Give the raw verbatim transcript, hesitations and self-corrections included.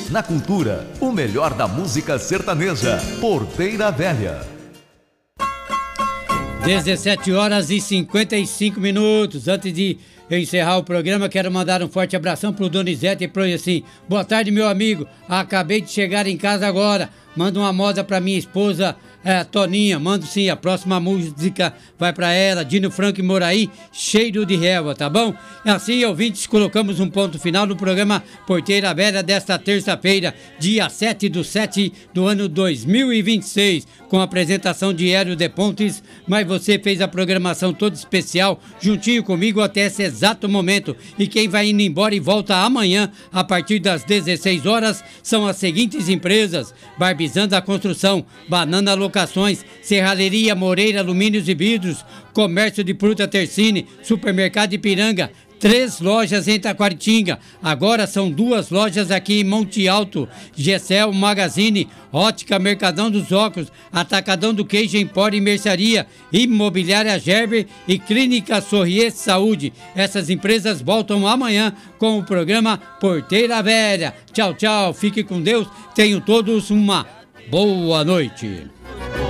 Unidos na cultura. O melhor da música sertaneja. Porteira Velha. dezessete horas e cinquenta e cinco minutos. Antes de encerrar o programa, quero mandar um forte abração pro Donizete e pro assim. Boa tarde, meu amigo. Acabei de chegar em casa agora. Manda uma moda pra minha esposa, é, Toninha. Mando sim, a próxima música vai pra ela, Dino Franco e Moraí, Cheiro de Relva, tá bom? Assim, ouvintes, colocamos um ponto final no programa Porteira Velha desta terça-feira, dia sete do sete do ano dois mil e vinte e seis, com a apresentação de Hélio de Pontes, mas você fez a programação toda especial, juntinho comigo até esse exato momento. E quem vai indo embora e volta amanhã, a partir das dezesseis horas, são as seguintes empresas: Barbizando a Construção, Banana Locações, Serralheria Moreira Alumínios e Vidros, Comércio de Fruta Tercine, Supermercado Ipiranga, três lojas em Taquaritinga, agora são duas lojas aqui em Monte Alto, Gessel Magazine, Ótica Mercadão dos Óculos, Atacadão do Queijo Empório e Mercearia, Imobiliária Gerber e Clínica Sorrier Saúde. Essas empresas voltam amanhã com o programa Porteira Velha. Tchau, tchau, fique com Deus, tenham todos uma boa noite.